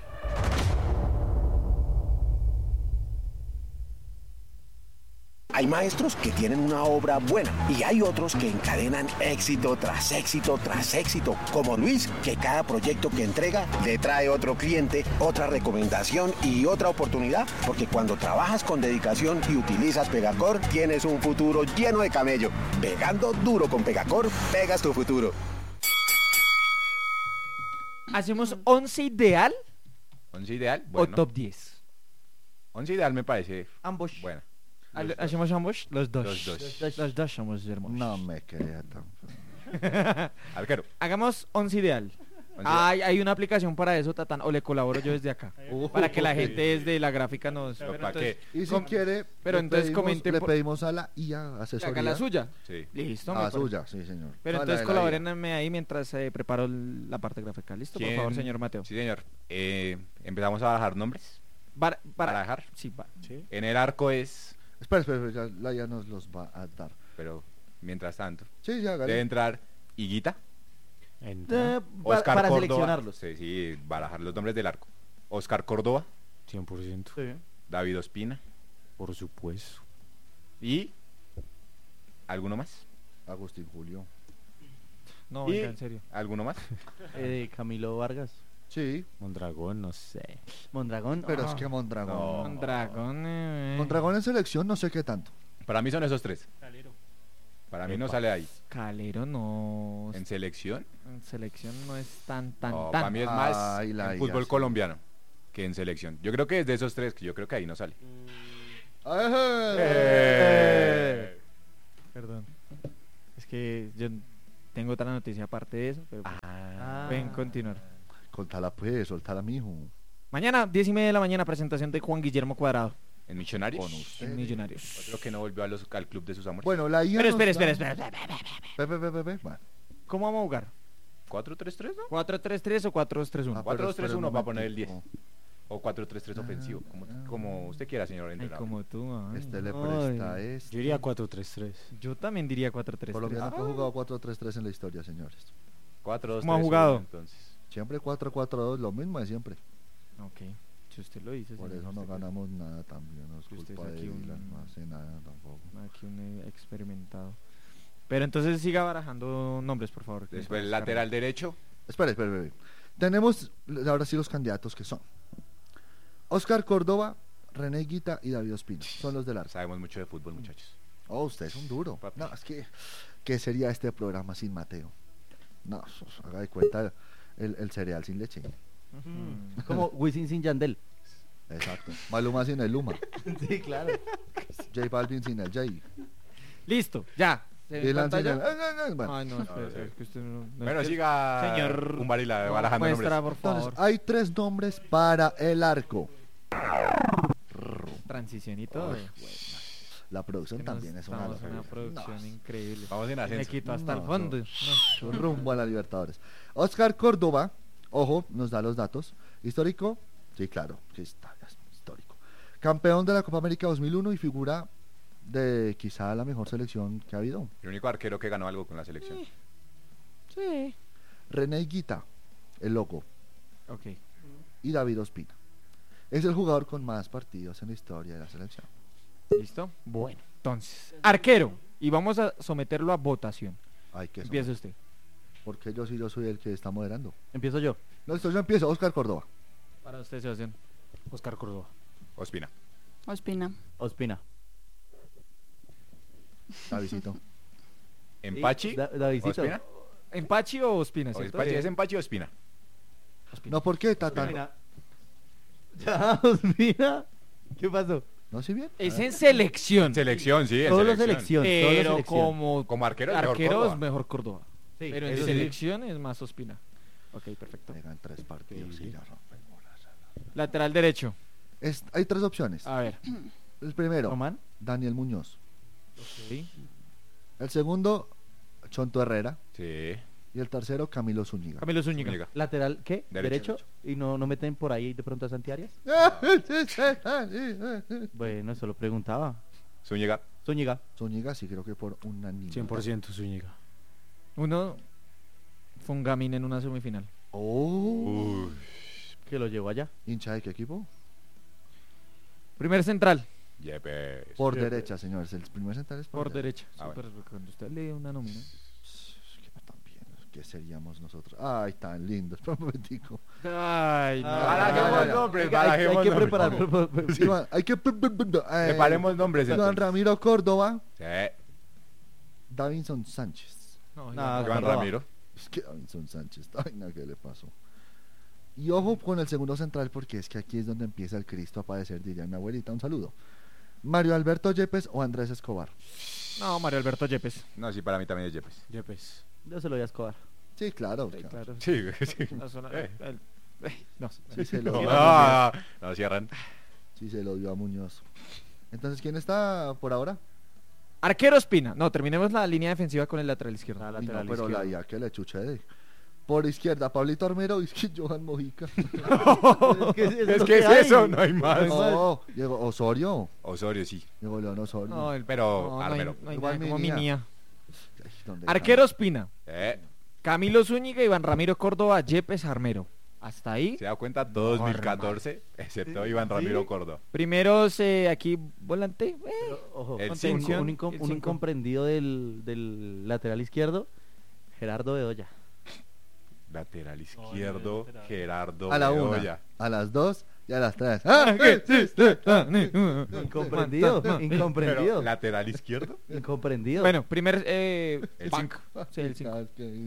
Hay maestros que tienen una obra buena y hay otros que encadenan éxito tras éxito tras éxito, como Luis, que cada proyecto que entrega le trae otro cliente, otra recomendación y otra oportunidad, porque cuando trabajas con dedicación y utilizas Pegacor, tienes un futuro lleno de camello. Pegando duro con Pegacor, pegas tu futuro. ¿Hacemos once ideal Once ideal. o Bueno, top diez? once ideal me parece Ambos. buena. Al- ¿Hacemos ambos? Los dos. Los dos. Los, los dos somos hermosos. No me crea tan. Arquero. Hagamos once ideal. Once Hay, hay una aplicación para eso, Tatán, o le colaboro yo desde acá. Uh, para que la ok. gente desde la gráfica nos... Pero Pero ¿para entonces, qué? Y si com- quiere, pero le entonces pedimos- comente le por- pedimos a la I A que asesoría. haga la suya. Sí. Listo. A me la parece. suya, sí, señor. Pero A la entonces de la I A. colabórenme ahí mientras eh, preparo el- la parte gráfica. ¿Listo? Por ¿Quién? favor, señor Mateo. Sí, señor. Eh, empezamos a bajar nombres. Para, para, Para dejar. Sí, va. En el arco es, Espera, espera, espera, ya la I A nos los va a dar. pero mientras tanto, Sí, ya, debe hágale. entrar Higuita, Entra Eh, pa- Oscar para Córdoba. seleccionarlos. Sí, sí, barajar los nombres del arco. Oscar Córdoba, cien por ciento. Sí. David Ospina Por supuesto. y ¿alguno más? Agustín Julio. No, Y- venga, en serio. ¿Alguno más? Eh, Camilo Vargas. Sí, Mondragón, no sé. Mondragón. pero ah. es que Mondragón. No. Mondragón. eh. Mondragón en selección no sé qué tanto. Para mí son esos tres. Para mí no Epa. sale ahí. Calero no. ¿En selección? En selección no es tan, tan, No, tan. para mí es más Ay, la en I A, fútbol sí. colombiano que en selección. Yo creo que es de esos tres, que yo creo que ahí no sale. ¡Eh! Perdón. Es que yo tengo otra noticia aparte de eso, pero Ah. pueden continuar. Contala pues, soltala, mijo. Mañana, diez y media de la mañana, presentación de Juan Guillermo Cuadrado ¿En Millonarios? Con usted. en Millonarios. Otro que no volvió a los, al club de sus amores. Bueno, la I A. Pero nos espera, da- espera, espera, espera, espera, espera. Ve, ve, ve, ve, ve. Bueno. ¿Cómo vamos a jugar? ¿cuatro tres tres, no? ¿cuatro tres tres o cuatro dos tres uno? Ah, cuatro pero dos tres espera un uno para poner el momentico. O cuatro tres tres ofensivo, como, como usted quiera, señor Ay, entrenador. como tú, ay. Este le Ay. presta a este. Yo iría cuatro tres tres. Yo también diría cuatro tres tres. Colombiano que ha jugado cuatro tres tres en la historia, señores. cuatro dos ¿Cómo ha tres jugado? uno, entonces. Siempre cuatro cuatro dos, lo mismo de siempre. Ok, si usted lo dice. Por señor, eso no usted que- ganamos nada también. No es Usted culpa es de aquí un- Dylan, no hace nada tampoco. Aquí un eh, experimentado. Pero entonces siga barajando nombres, por favor. que Después para el buscar. lateral derecho. Espera, espera, espera. Tenemos ahora sí los candidatos que son Oscar Córdoba, René Guita y David Ospina. Son los del arco. Sabemos mucho de fútbol, muchachos. Oh, usted es un duro. Papi. No, es que, ¿qué sería este programa sin Mateo? No, sos- haga de cuenta el, el cereal sin leche. Mm. Como Wisin sin Yandel. Exacto. Maluma sin el Luma. Sí, claro. J Balvin sin el J. Listo, ya. ¿Se ve en Dylan sin el... pantalla? eh, eh, eh, bueno. Ay, no, espera, sí. es que usted no... no Bueno, es que- siga Señor un barila no barajando muestra, nombres. por favor. Entonces, hay tres nombres para el arco. Transición y todo. Ay, La producción Tenemos- también es una estamos en una locura. producción No, increíble. Vamos en Me ascenso. quito hasta No, el fondo. no. No. Un rumbo a la Libertadores. Oscar Córdoba, ojo, nos da los datos. Histórico, sí, claro, que está es histórico. Campeón de la Copa América dos mil uno y figura de quizá la mejor selección que ha habido. El único arquero que ganó algo con la selección. Sí. René Guita, el loco, Ok. y David Ospina. Es el jugador con más partidos en la historia de la selección. ¿Listo? Bueno, entonces, arquero. Y vamos a someterlo a votación. Ay, que Empieza usted. Porque yo sí, yo soy el que está moderando. Empiezo yo. No, esto yo empiezo, Oscar Córdoba. Para usted, Sebastián. Oscar Córdoba. Ospina. Ospina. Ospina. Davidito. Empachi. Da- Davidcito. Ospina. ¿Empachi o Ospina? O ¿cierto? Empachi, Eh, ¿Es Empachi o Ospina? No, ¿por qué, Tata? Ospina. Ya, Ospina. ¿Qué pasó? ¿No, sí bien? Es en selección. Selección, sí, en Solo selección. selección. solo Pero selección. como Como arquero, es mejor arquero Córdoba. es mejor Córdoba. Sí, Pero en eso sí. selección es más Ospina. Ok, perfecto. Pegan tres partidos y ya rompen bolas. Lateral derecho. Es- hay tres opciones. A ver. El primero, Román. Daniel Muñoz. Sí. El segundo, Chonto Herrera. Sí. Y el tercero, Camilo Zúñiga. Camilo Zúñiga. Zúñiga. Lateral, ¿qué? Derecho, ¿Derecho? ¿Y no, no meten por ahí de pronto a Santiarias? Bueno, eso lo preguntaba. Zúñiga. Zúñiga. Zúñiga sí creo que por unanimidad. cien por ciento Zúñiga. Uno fue un gamín en una semifinal. Oh, Que lo llevó allá. ¿hincha de qué equipo? Primer central. Yepes. Por Sí, derecha, señores. El primer central es por, Por derecha. Ah, Súper, cuando usted lee una nómina. ¿Qué, también, ¿Qué seríamos nosotros? Ay, tan lindos. Espera un momentico. Ay, no. Barajemos ay, ay. nombres, Hay, que- hay barajemos que nombres. preparar. Iván, hay que... eh, Preparemos nombres. Iván entonces. Ramiro Córdoba. Sí. Davinson Sánchez. No, No, ya. Iván Córdoba. Ramiro. Es que Davinson Sánchez. Ay, no, ¿qué le pasó? Y ojo con el segundo central porque es que aquí es donde empieza el Cristo a padecer, diría mi abuelita. Un saludo. Mario Alberto Yepes o Andrés Escobar. No, Mario Alberto Yepes. No, sí, para mí también es Yepes. Yepes. Yo se lo voy a Escobar. Sí, claro. Sí, claro. claro. Sí, sí. La zona- Eh. el- eh, no. Sí, se lo No, dio no, a Muñoz. no, no, cierran. Sí, se lo dio a Muñoz. Entonces, ¿quién está por ahora? Arquero Espina. No, terminemos la línea defensiva con el lateral izquierdo. Ah, Uy, no, lateral pero la izquierdo. I A que le chuché de... Por izquierda, Pablito Armero y Johan Mojica. Es que, eso Es lo que es hay. eso, no hay más. No, Diego Osorio. Osorio, sí. Diego León Osorio. No, el, Pero no, no hay, Armero. no hay Igual nada como Minía. Minía. Ay, ¿dónde Arquero está? Espina. Eh, Camilo Zúñiga, Iván Ramiro Córdoba, Yepes Armero. Hasta ahí. ¿Se da cuenta? dos mil catorce, excepto Iván Ramiro Córdoba. Primeros eh, aquí volante. eh, Pero, ojo, El un- cinco. un, incom- El un cinco. incomprendido del, del lateral izquierdo, Gerardo Bedoya. Lateral izquierdo, lateral. Gerardo A la Bedoya. una, a las dos y a las tres. ¡Ah, qué chiste! Incomprendido, incomprendido. Pero, ¿lateral izquierdo? Incomprendido. Bueno, primer eh, El pack. Sí, el cinco.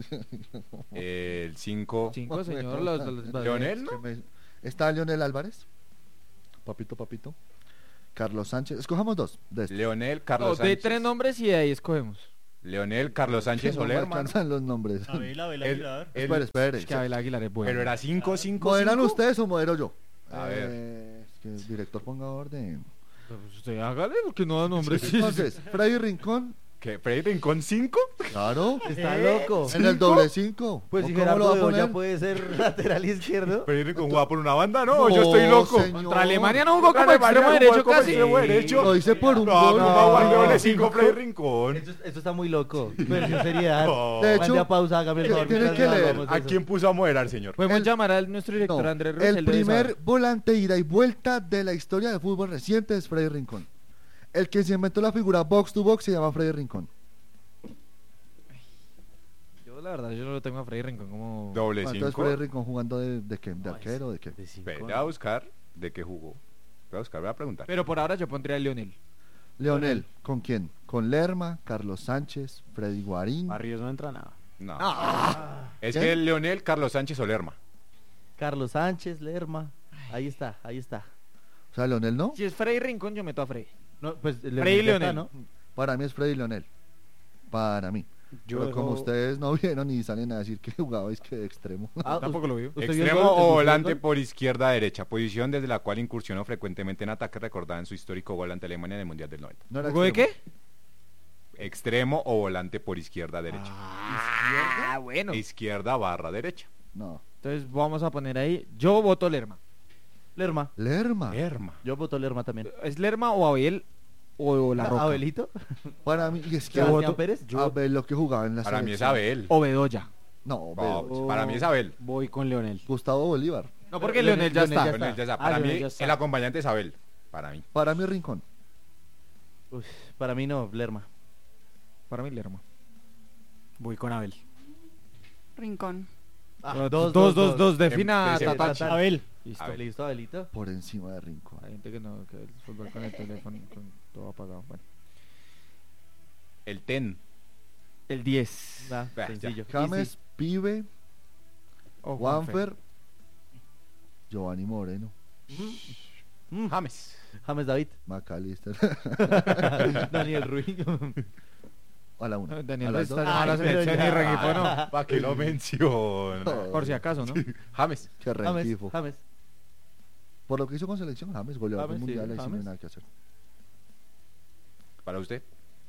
El cinco. Cinco, señor. Los, los- los- Leonel, ¿no? Está Leonel Álvarez. Papito, papito. Carlos Sánchez. Escojamos dos de estos. Leonel, No, Carlos de Sánchez. tres nombres y de ahí escogemos. Leonel, Carlos Sánchez Que no me Soler, mano. alcanzan los nombres. Abel, Abel El- Aguilar. el- Espere, espere. Es que Abel Aguilar es bueno. Pero era cinco, cinco, ¿Moderan cinco. ustedes o modero yo? A Eh, es que el director ponga orden. Pues usted hágale porque no da nombres. Entonces, Freddy Rincón. ¿Qué? ¿Freddy Rincón cinco? Claro. Está loco. En el doble cinco. Pues ¿O si cómo Gerardo lo va a Bedoya poner? puede ser lateral izquierdo. ¿Freddy Rincón jugaba por una banda? No, No, yo estoy loco. señor. Contra Alemania no jugó Contra como extremo Alemania derecho jugó como casi. extremo derecho. Lo hice por un No, gol. no, va a jugar No. doble cinco Freddy Rincón. Esto, esto está muy loco. Versión seriedad. No. De Mande hecho, a pausa, hágame el tiene favor. que mientras leer. grabamos ¿A eso. quién puso a moderar, señor? Podemos El- llamar al nuestro director No, Andrés Ruiz. el él debe primer saber. volante ida y vuelta de la historia del fútbol reciente es Freddy Rincón. El que se inventó la figura box to box se llama Freddy Rincón. Yo la verdad, yo no lo tengo a Freddy Rincón como... Doble Entonces cinco. Freddy Rincón jugando de, de qué, de arquero, de qué. De cinco, Ve ¿no? a buscar de qué jugó. Voy a buscar, voy a preguntar. Pero por ahora yo pondría a Leonel. Leonel, ¿con quién? Con Lerma, Carlos Sánchez, Freddy Guarín. Barrios no entra nada. No. Ah. Es ¿Qué? que Leonel, Carlos Sánchez Olerma. Carlos Sánchez, Lerma. Ahí está, ahí está. O sea, Leonel no. Si es Freddy Rincón, yo meto a Freddy. No, pues Freddy ya está, Leonel. ¿no? Para mí es Freddy Leonel. Para mí. Yo Pero como dejo- ustedes no vieron ni salen a decir que jugabais que de extremo. Ah, Tampoco lo vio. ¿usted vio el Extremo gol? ¿Usted o vio el volante gol? por izquierda a derecha, posición desde la cual incursionó frecuentemente en ataque recordada en su histórico gol ante Alemania en el Mundial del noventa. ¿No era ¿Jugó de extremo? qué? Extremo o volante por izquierda a derecha. Ah, bueno. Izquierda barra derecha. No. Entonces vamos a poner ahí. Yo voto Lerma. Lerma. Lerma. Lerma. Yo voto Lerma también. ¿Es Lerma o Abel o La Roca? ¿Abelito? Para mí, y es que ¿Sebastián voto Pérez? a ver lo que jugaba en la Para mí es selección. Abel. O Bedoya. No, No, pero para mí es Abel. Voy con Leonel. Gustavo Bolívar. No, porque Leonel- Leonel ya Leonel está. ya Bueno, ya está. Ah, Para Leonel mí ya está. el acompañante es Abel. Para mí. Para mí Rincón. Uy, para mí no, Lerma. Para mí Lerma. Voy con Abel. Rincón. Ah, dos, dos, dos, dos. Defina Empecé- Tatachi. Abel. Listo. Abel. ¿Listo, Abelito? Por encima de Rincón. Hay gente que no, que el fútbol con el teléfono, con todo apagado. Bueno. El Ten. El diez. Ah, Bah, sencillo. James, Pibe, O Juanfer. Juanfer, Giovanni Moreno, Mm, James. James David. Macalister. Daniel Ruiz. A la una. Daniel A las está dos. llamando a la Ay, pero selección y ya. Rengifo no. ¿Para qué lo menciona? Por si acaso, ¿no? James. Qué James. Rengifo. James. Por lo que hizo con selección, James, goleador del James, sí, mundial, ahí sí no hay James. nada que hacer. Para usted.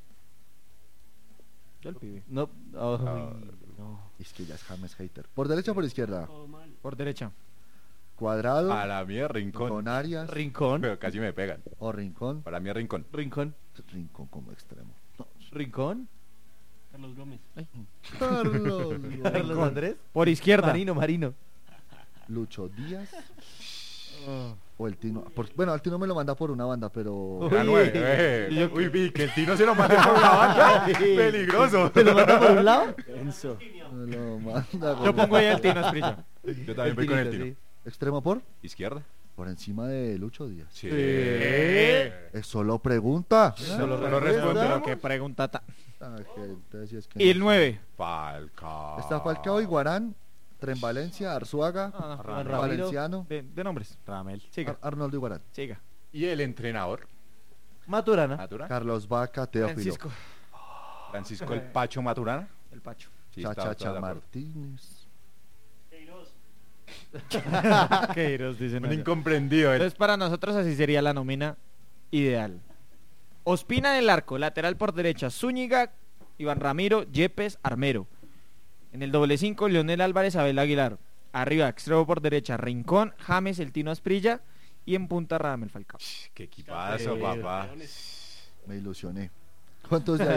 Yo el pibe. No. oh, Ah. no. Es que ya es James hater. Por derecha o por izquierda. Todo mal. Por derecha. Cuadrado, Para mí es Rincón. con Arias Rincón. Pero casi me pegan. o Rincón. Para mí es Rincón. Rincón. Rincón como extremo. No. Rincón. Carlos Gómez. Carlos. Carlos Andrés. Por izquierda. Marino, Marino. Lucho Díaz Oh. o el Tino. por- bueno, el Tino me lo manda por una banda, pero. Era Uy. nueve. eh. Uy, vi que el Tino se lo mande por una banda. Peligroso. ¿Te lo manda por un lado? Enzo. Me lo manda Yo por- pongo ahí al Tino Asprilla. Yo también voy con el Tinito, Tino. sí. ¿Extremo por? Izquierda. Por encima de Lucho Díaz. Sí. Es solo pregunta. Solo Solo responde lo que pregunta. ta- Ah, gente, si es que Y no el nueve. Falcao. Está Falcao y Guarán, Tren Valencia, Arzuaga, Ah, no. Ramiro. Valenciano, De, de nombres. Ramel. Siga. Ar- Arnoldo y Guarán, Siga. Y el entrenador. Maturana. Maturana. Carlos Vaca, Teófilo, Francisco. Francisco el Pacho Maturana. El Pacho. Sí, estaba- Chachacha estaba de acuerdo. Martínez. Queiroz. Queiroz, dicen Un allá. incomprendido. él. Entonces para nosotros así sería la nómina ideal. Ospina en el arco, lateral por derecha, Zúñiga, Iván Ramiro, Yepes, Armero. En el doble cinco, Leonel Álvarez, Abel Aguilar. Arriba, extremo por derecha, Rincón, James, el Tino Asprilla. Y en punta, Radamel Falcao. Qué equipazo, Sí. papá. Me ilusioné. ¿Cuántos de ahí?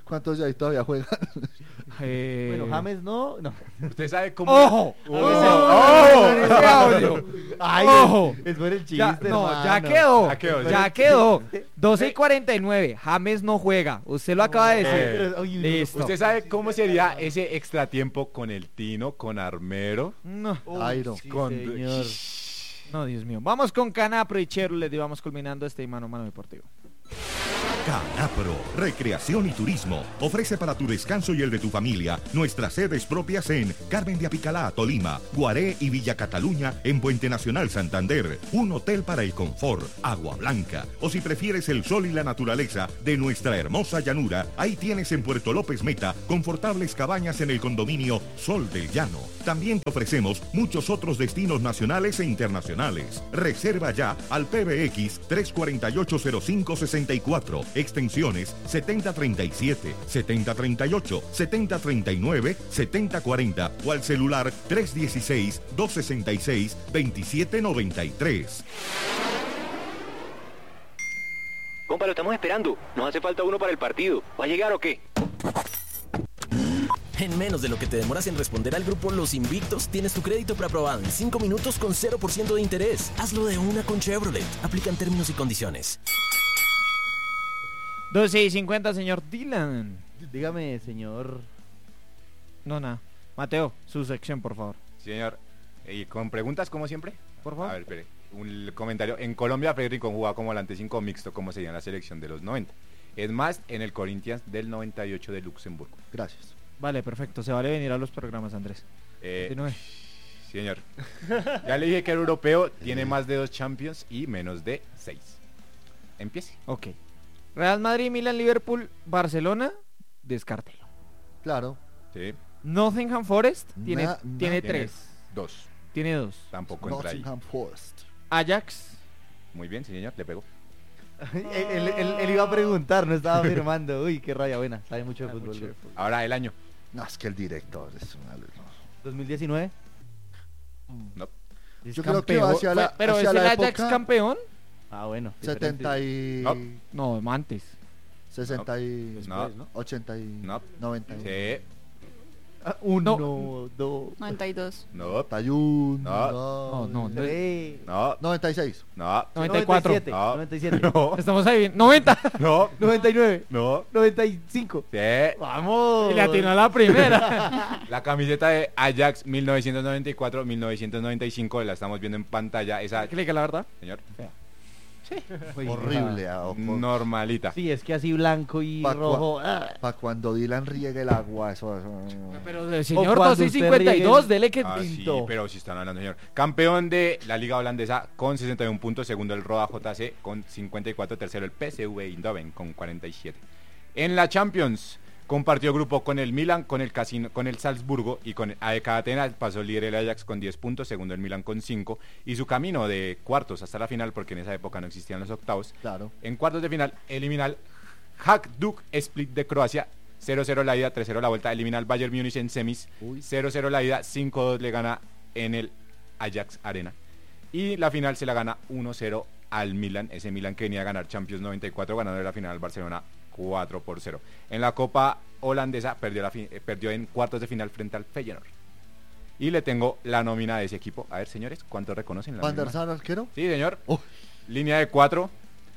¿Cuántos de ahí todavía juegan? Eh, Bueno, James no, no. ¿Usted sabe cómo? ¡Ojo! ¡Oh! ¡Ojo! ¡Ese audio! Ay, ¡Ojo! es por el chiste, Ya, no, ya hermano. quedó. Ya quedó, Ya sí. quedó. doce y cuarenta y nueve. James no juega. Usted lo acaba de decir. Eh, Pero, uy, Listo. ¿Usted sabe cómo sería ese extratiempo con el Tino, con Armero? No. uy, Airo. sí, Con- señor. No, Dios mío. Vamos con Canapro y Chevrolet y vamos culminando este mano a mano deportivo. Canapro, Recreación y Turismo, ofrece para tu descanso y el de tu familia nuestras sedes propias en Carmen de Apicalá, Tolima, Guaré y Villa Cataluña en Puente Nacional Santander, un hotel para el confort, agua blanca, o si prefieres el sol y la naturaleza de nuestra hermosa llanura, ahí tienes en Puerto López Meta confortables cabañas en el condominio Sol del Llano. También te ofrecemos muchos otros destinos nacionales e internacionales. Reserva ya al P B X tres cuatro ocho cero cinco seis cuatro, extensiones setenta treinta y siete, setenta treinta y ocho, setenta treinta y nueve, setenta cuarenta o al celular tres dieciséis, doscientos sesenta y seis, veintisiete noventa y tres. Compa, lo estamos esperando. Nos hace falta uno para el partido. ¿Va a llegar o qué? En menos de lo que te demoras en responder al grupo Los Invictos, tienes tu crédito preaprobado en cinco minutos con cero por ciento de interés. Hazlo de una con Chevrolet. Aplican términos y condiciones. doce y cincuenta, señor Dylan. Dígame, señor. No, nada. Mateo, su sección, por favor. Sí, señor. ¿Y con preguntas, como siempre? Por favor. A ver, espere. Un comentario. En Colombia, Freddy Rincón jugaba como volante cinco mixto, como sería en la selección de los noventa. Es más, en el Corinthians del noventa y ocho de Luxemburgo. Gracias. Vale, perfecto. Se vale venir a los programas, Andrés. Eh, Continúe. sí, señor. Ya le dije que el europeo tiene más de dos Champions y menos de seis. Empiece. Ok. Real Madrid, Milan, Liverpool, Barcelona, descártelo. Claro. Sí. Nottingham Forest tiene, Na- tiene na- Tiene tres. Dos. Tiene dos. Tampoco entra ahí. Nottingham Forest. Ajax. Muy bien, sí, señor. Le pegó. él, él- él- él iba a preguntar, no estaba afirmando. Uy, qué raya buena. Sabe mucho de fútbol. güey. Ahora el año. No, es que el director es una... no. dos mil diecinueve. No. Es Yo creo que Campeón. va hacia la, Fue- Pero hacia es el la Ajax época campeón. Ah, bueno. setenta y... No. No, antes. sesenta y... Después, ¿no? ochenta y... No. noventa y... Sí. Ah, uno, dos, noventa y dos. No. noventa y uno... No. No, no, no. tres. No. noventa y seis. No. noventa y cuatro. noventa y siete, No. noventa y siete. No. Estamos ahí bien. noventa. No. noventa y nueve. No. noventa y cinco. Sí. Vamos. Y le atinó a la primera. La camiseta de Ajax mil novecientos noventa y cuatro mil novecientos noventa y cinco, la estamos viendo en pantalla. Esa, Clica, la verdad. señor, Uy, Horrible. ah, ojo. normalita. Sí, es que así blanco y Pa' rojo. ah. Para cuando Dylan riegue el agua, eso... eso... Pero el señor cuando doce y usted cincuenta y dos, riegue- dele que Ah, sí, pinto. pero si están hablando, señor. Campeón de la Liga Holandesa con sesenta y uno puntos, segundo el Roda J C con cincuenta y cuatro, tercero el P S V Eindhoven con cuarenta y siete. En la Champions compartió grupo con el Milan, con el Casino, con el Salzburgo y con A E K Atenas. Pasó líder el Ajax con diez puntos, segundo el Milan con cinco, y su camino de cuartos hasta la final, porque en esa época no existían los octavos. Claro. En cuartos de final elimina al Hajduk Split de Croacia, cero cero la ida, tres cero la vuelta. Elimina al Bayern Múnich en semis, cero cero la ida, cinco dos le gana en el Ajax Arena. Y la final se la gana uno cero al Milan, ese Milan que venía a ganar Champions noventa y cuatro, ganando la final al Barcelona cuatro por cero. En la Copa Holandesa perdió, la fi- eh, perdió en cuartos de final frente al Feyenoord. Y le tengo la nómina de ese equipo. A ver, señores, ¿cuántos reconocen la ¿Van der nómina? Sar, arquero? Sí, señor. Oh. Línea de cuatro.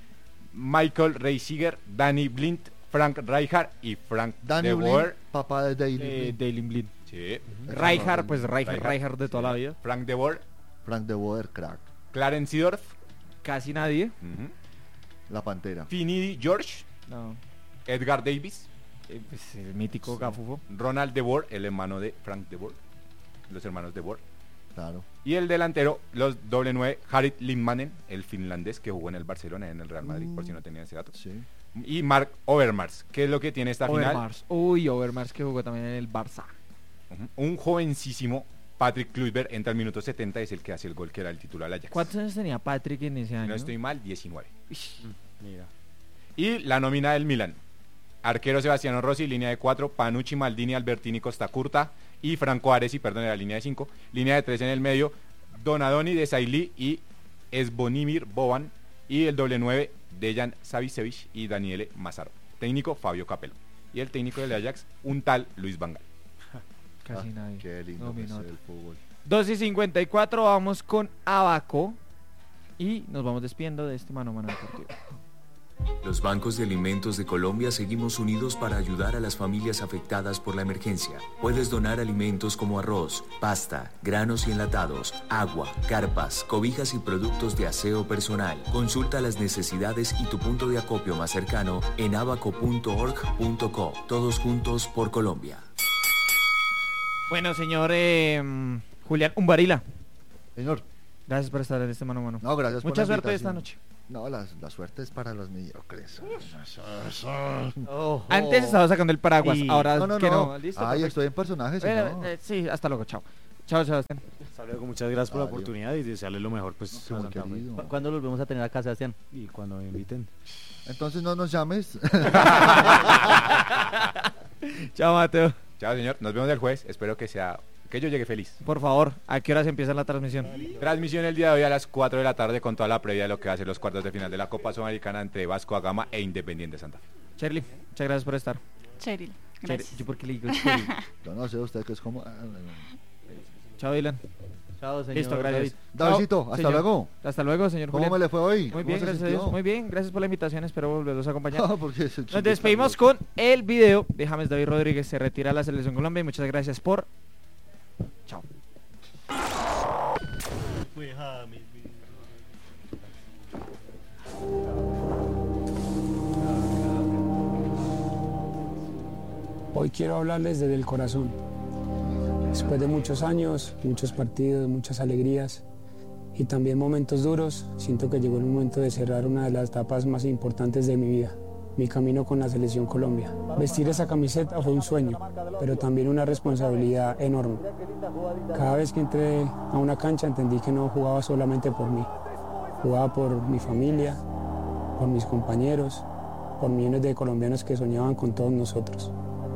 Michael Reisiger, Danny Blind, Frank Rijkaard y Frank Danny de Blind, Boer. papá de Daily Eh, Blind. Daily Blind. Sí. Rijkaard, pues Rijkaard, Rijkaard. Rijkaard de toda la vida. Frank de Boer, Frank de Boer, crack. Clarence Seedorf, Casi nadie. ujú, La Pantera. Finidi George, No. Edgar Davis, Eh, pues, el mítico Gafufo. Ronald de Boer, el hermano de Frank de Boer, los hermanos de Boer. Claro. Y el delantero, los doble nueve, Harit Lindmanen, el finlandés que jugó en el Barcelona y en el Real Madrid, por si no tenían ese dato. Sí. Y Mark Overmars, que es lo que tiene esta final. Overmars. Uy, Overmars que jugó también en el Barça. Ujú. Un jovencísimo Patrick Kluivert entra al minuto setenta, es el que hace el gol que era el titular del Ajax. ¿Cuántos años tenía Patrick en ese Si año? no estoy mal, diecinueve. Mira. Y la nómina del Milan. Arquero Sebastiano Rossi, línea de cuatro, Panucci, Maldini, Albertini, Costa Curta y Franco Aresi, perdón, en la línea de cinco. Línea de tres en el medio, Donadoni, Desailly y Esbonimir Boban. Y el doble nueve, Dejan Savicevic y Daniele Massaro. Técnico, Fabio Capello. y el técnico del Ajax, un tal Luis Van Gaal. Casi Ah, nadie. Qué lindo No, que mi es nota. el fútbol. dos y cincuenta y cuatro, vamos con Abaco y nos vamos despidiendo de este mano a mano deportivo. Los bancos de alimentos de Colombia seguimos unidos para ayudar a las familias afectadas por la emergencia. Puedes donar alimentos como arroz, pasta, granos y enlatados, agua, carpas, cobijas y productos de aseo personal. Consulta las necesidades y tu punto de acopio más cercano en abaco punto org punto co. Todos juntos por Colombia. Bueno, señor eh, Julián Umbarila. Señor. Gracias por estar en este mano a mano. No, gracias por Mucha la suerte esta invitación. noche. No, la, la suerte es para los mediocres. Antes estaba sacando el paraguas, Y- ahora No, no, que no. no. Listo, Ay, perfecto. estoy en personaje, si Bueno, no. eh, sí, hasta luego, chao. Chao, Sebastián. Hasta luego, muchas gracias por la Adiós. oportunidad y desearle lo mejor pues a Santa Fe. ¿Cu- ¿Cuándo los vamos a tener acá, Sebastián? Y cuando me inviten. Entonces no nos llames. Chao, Mateo. Chao, señor. Nos vemos el jueves. Espero que sea que yo llegue feliz. Por favor, ¿a qué horas empieza la transmisión? Transmisión el día de hoy a las cuatro de la tarde con toda la previa de lo que va a ser los cuartos de final de la Copa Sudamericana entre Vasco da Gama e Independiente Santa Fe. Shirley, muchas gracias por estar. Cheryl, gracias. Cheryl, ¿yo por qué le digo Cheryl? Yo no sé, usted que es como... Chao, Dylan. Chao, señor Listo, gracias. David. Davidcito, Chao, hasta señor. luego. Hasta luego, señor ¿Cómo Julián. me le fue hoy? Muy ¿Cómo bien, se gracias a Dios. sintió? Muy bien, gracias por la invitación. Espero volverlos a acompañar. No, porque es el Nos chiquito, despedimos loco. con el video de James David Rodríguez. Se retira a la Selección Colombia y muchas gracias por... Chao. Fue James. Hoy quiero hablarles desde el corazón. Después de muchos años, muchos partidos, muchas alegrías y también momentos duros, siento que llegó el momento de cerrar una de las etapas más importantes de mi vida, mi camino con la Selección Colombia. Vestir esa camiseta fue un sueño, pero también una responsabilidad enorme. Cada vez que entré a una cancha entendí que no jugaba solamente por mí, jugaba por mi familia, por mis compañeros, por millones de colombianos que soñaban con todos nosotros.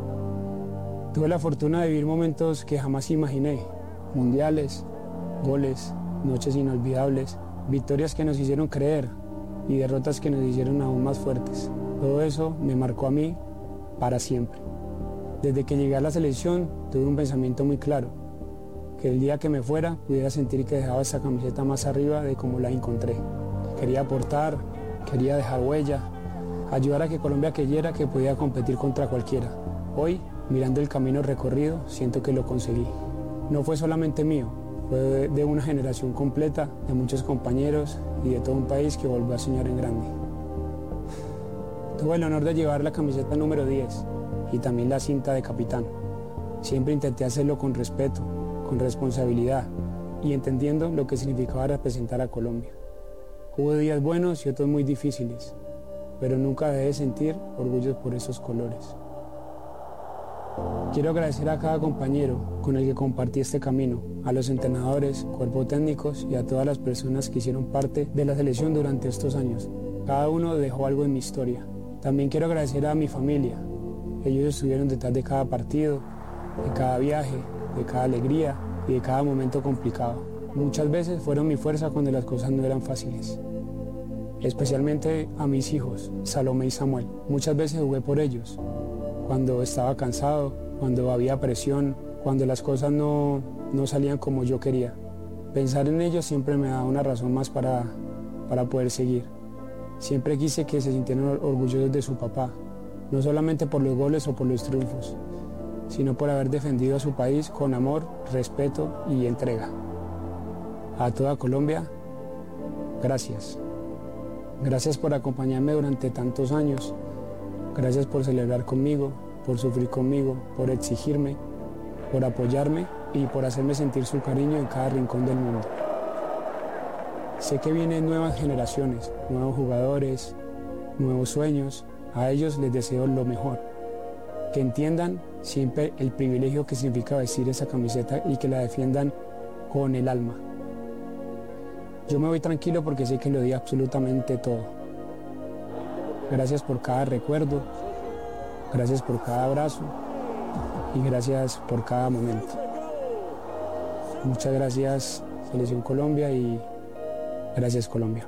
Tuve la fortuna de vivir momentos que jamás imaginé, mundiales, goles, noches inolvidables, victorias que nos hicieron creer y derrotas que nos hicieron aún más fuertes. Todo eso me marcó a mí para siempre. Desde que llegué a la selección tuve un pensamiento muy claro, que el día que me fuera pudiera sentir que dejaba esa camiseta más arriba de como la encontré. Quería aportar, quería dejar huella, ayudar a que Colombia creyera que podía competir contra cualquiera. Hoy, mirando el camino recorrido, siento que lo conseguí. No fue solamente mío, fue de, de una generación completa, de muchos compañeros y de todo un país que volvió a soñar en grande. Tuve el honor de llevar la camiseta número diez y también la cinta de capitán. Siempre intenté hacerlo con respeto, con responsabilidad y entendiendo lo que significaba representar a Colombia. Hubo días buenos y otros muy difíciles, pero nunca dejé de sentir orgullo por esos colores. Quiero agradecer a cada compañero con el que compartí este camino, a los entrenadores, cuerpos técnicos y a todas las personas que hicieron parte de la selección durante estos años. Cada uno dejó algo en mi historia. También quiero agradecer a mi familia. Ellos estuvieron detrás de cada partido, de cada viaje, de cada alegría y de cada momento complicado. Muchas veces fueron mi fuerza cuando las cosas no eran fáciles. Especialmente a mis hijos, Salomé y Samuel. Muchas veces jugué por ellos. Cuando estaba cansado, cuando había presión, cuando las cosas no, no salían como yo quería. Pensar en ellos siempre me da una razón más para, para poder seguir. Siempre quise que se sintieran orgullosos de su papá, no solamente por los goles o por los triunfos, sino por haber defendido a su país con amor, respeto y entrega. A toda Colombia, gracias. Gracias por acompañarme durante tantos años. Gracias por celebrar conmigo, por sufrir conmigo, por exigirme, por apoyarme y por hacerme sentir su cariño en cada rincón del mundo. Sé que vienen nuevas generaciones, nuevos jugadores, nuevos sueños. A ellos les deseo lo mejor. Que entiendan siempre el privilegio que significa vestir esa camiseta y que la defiendan con el alma. Yo me voy tranquilo porque sé que lo di absolutamente todo. Gracias por cada recuerdo, gracias por cada abrazo y gracias por cada momento. Muchas gracias Selección Colombia y gracias Colombia.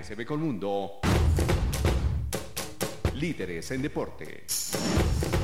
S B Colmundo. Líderes en deporte.